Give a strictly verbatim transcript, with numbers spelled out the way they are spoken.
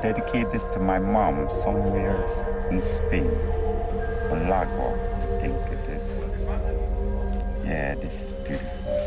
dedicate this to my mom somewhere in Spain. Malagua, I think it is. Yeah, this is beautiful.